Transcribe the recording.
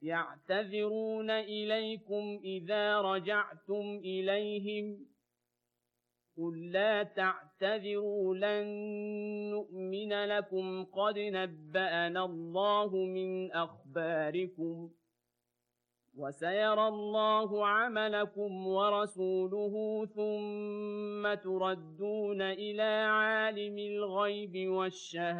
يعتذرون إليكم إذا رجعتم إليهم قل لا تعتذروا لن نؤمن لكم قد نبأنا الله من أخباركم وسيرى الله عملكم ورسوله ثم تردون إلى عالم الغيب والشهادة